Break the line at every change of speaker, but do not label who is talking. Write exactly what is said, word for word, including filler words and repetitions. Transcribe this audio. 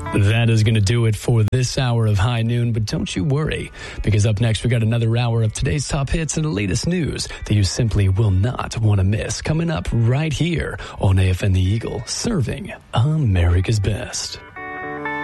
That is going to do it for this hour of High Noon, but don't you worry, because up next we got another hour of today's top hits and the latest news that you simply will not want to miss. Coming up right here on A F M The Eagle, serving America's best.